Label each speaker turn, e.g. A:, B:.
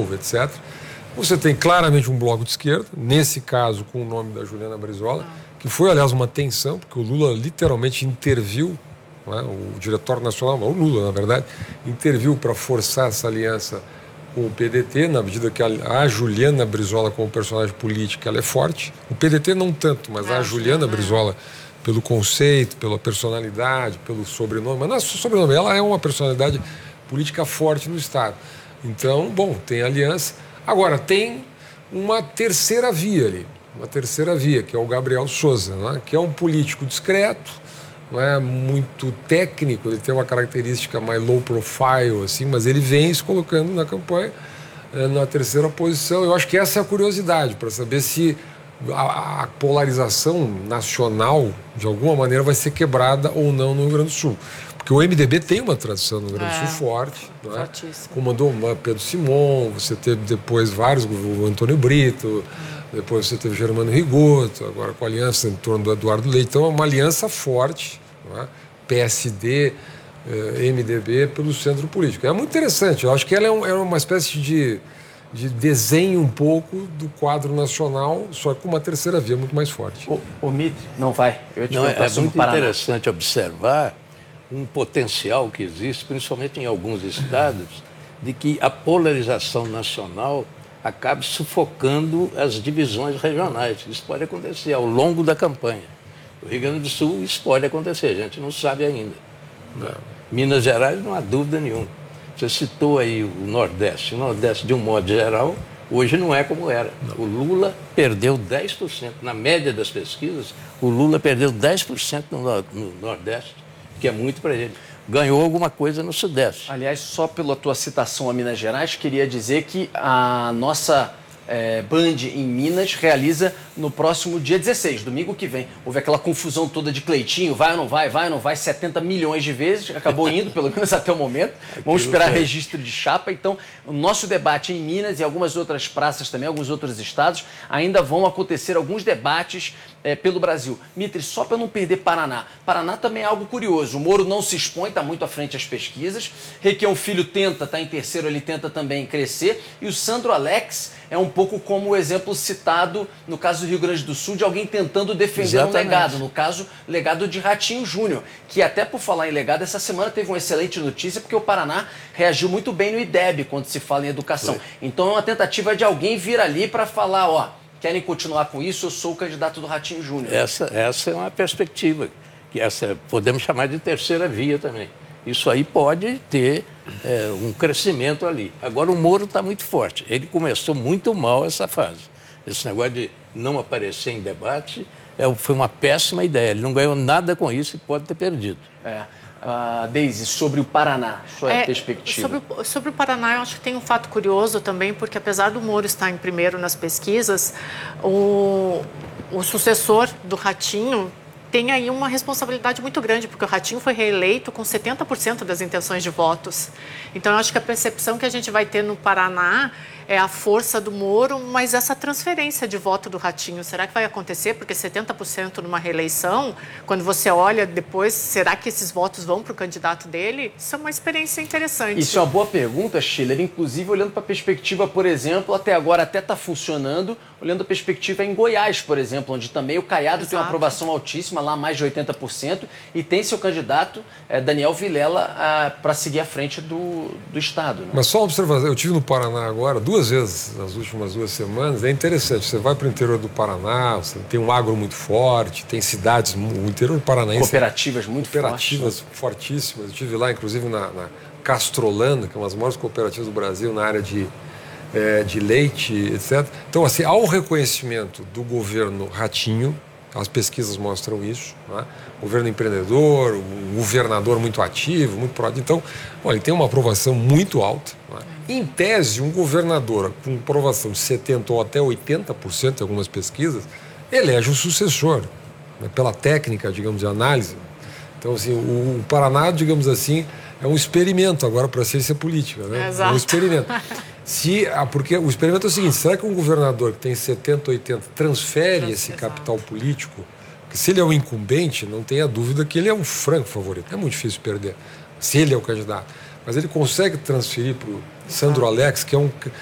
A: novo, etc. Você tem claramente um bloco de esquerda, nesse caso com o nome da Juliana Brizola, que foi, aliás, uma tensão, porque o Lula literalmente interviu, não é? O Diretório Nacional, não, o Lula, na verdade, interviu para forçar essa aliança com o PDT, na medida que a Juliana Brizola, como personagem política, ela é forte. O PDT não tanto, mas a Juliana Brizola, pelo conceito, pela personalidade, pelo sobrenome, mas não é só sobrenome, ela é uma personalidade política forte no Estado. Então, bom, tem aliança. Agora, tem uma terceira via ali, que é o Gabriel Souza, não é? Que é um político discreto, não é muito técnico, ele tem uma característica mais low profile, assim, mas ele vem se colocando na campanha na terceira posição. Eu acho que essa é a curiosidade, para saber se a polarização nacional, de alguma maneira, vai ser quebrada ou não no Rio Grande do Sul. Porque o MDB tem uma tradição no Rio Grande do Sul forte, não é? Comandou Pedro Simon, você teve depois vários, o Antônio Brito, depois você teve Germano Rigoto, agora com a aliança em torno do Eduardo Leite. Então é uma aliança forte, não é? PSD, MDB pelo centro político. É muito interessante, eu acho que ela é uma espécie de desenho um pouco do quadro nacional, só com uma terceira via muito mais forte.
B: O Mitre, não vai.
C: É muito interessante observar um potencial que existe, principalmente em alguns estados, de que a polarização nacional acabe sufocando as divisões regionais. Isso pode acontecer ao longo da campanha. No Rio Grande do Sul, isso pode acontecer, a gente não sabe ainda. Minas Gerais, não há dúvida nenhuma. Você citou aí o Nordeste. O Nordeste, de um modo geral, hoje não é como era. O Lula perdeu 10%. Na média das pesquisas, o Lula perdeu 10% no Nordeste, que é muito para ele. Ganhou alguma coisa no Sudeste.
B: Aliás, só pela tua citação a Minas Gerais, queria dizer que a nossa Band em Minas realiza no próximo dia 16, domingo que vem. Houve aquela confusão toda de Cleitinho, vai ou não vai, 70 milhões de vezes, acabou indo, pelo menos até o momento. Vamos esperar registro de chapa. Então, o nosso debate em Minas e algumas outras praças também, alguns outros estados, ainda vão acontecer alguns debates pelo Brasil. Mitre, só para não perder Paraná. Paraná também é algo curioso. O Moro não se expõe, está muito à frente das pesquisas. Requião Filho tenta, está em terceiro, ele tenta também crescer. E o Sandro Alex é um pouco como o exemplo citado no caso do Rio Grande do Sul, de alguém tentando defender um legado. No caso, legado de Ratinho Júnior, que até por falar em legado, essa semana teve uma excelente notícia, porque o Paraná reagiu muito bem no IDEB quando se fala em educação. Então é uma tentativa de alguém vir ali para falar, querem continuar com isso, eu sou o candidato do Ratinho Júnior.
C: Essa é uma perspectiva, que podemos chamar de terceira via também. Isso aí pode ter um crescimento ali. Agora, o Moro está muito forte. Ele começou muito mal essa fase. Esse negócio de não aparecer em debate foi uma péssima ideia. Ele não ganhou nada com isso e pode ter perdido.
B: Deise, sobre o Paraná, sua perspectiva.
D: Sobre o Paraná, eu acho que tem um fato curioso também, porque apesar do Moro estar em primeiro nas pesquisas, o sucessor do Ratinho tem aí uma responsabilidade muito grande, porque o Ratinho foi reeleito com 70% das intenções de votos. Então, eu acho que a percepção que a gente vai ter no Paraná é a força do Moro, mas essa transferência de voto do Ratinho, será que vai acontecer? Porque 70% numa reeleição, quando você olha depois, será que esses votos vão para o candidato dele? Isso é uma experiência interessante.
B: Isso é uma boa pergunta, Schiller. Inclusive, olhando para a perspectiva, por exemplo, até agora até está funcionando, olhando a perspectiva em Goiás, por exemplo, onde também o Caiado tem uma aprovação altíssima, lá mais de 80%, e tem seu candidato, Daniel Vilela, para seguir à frente do Estado. Né?
A: Mas só uma observação, eu estive no Paraná agora, 2 vezes nas últimas 2 semanas, é interessante, você vai para o interior do Paraná, você tem um agro muito forte, tem cidades, o interior do Paraná...
B: Cooperativas muito
A: fortíssimas, eu estive lá, inclusive, na Castrolana, que é uma das maiores cooperativas do Brasil na área de leite, etc. Então, assim, há um reconhecimento do governo Ratinho, as pesquisas mostram isso, né? Governo empreendedor, o governador muito ativo, muito proativo. Então, olha, ele tem uma aprovação muito alta. Né? Em tese, um governador com aprovação de 70% ou até 80% em algumas pesquisas, elege um sucessor, né? Pela técnica, digamos, de análise. Então, assim, o Paraná, digamos assim, é um experimento agora para a ciência política, né?
D: Exato.
A: É um experimento. Porque o experimento é o seguinte, será que um governador que tem 70, 80 transfere esse capital político? Porque se ele é o incumbente, não tenha dúvida que ele é um franco favorito. É muito difícil perder, se ele é o candidato. Mas ele consegue transferir para o Sandro Alex, que é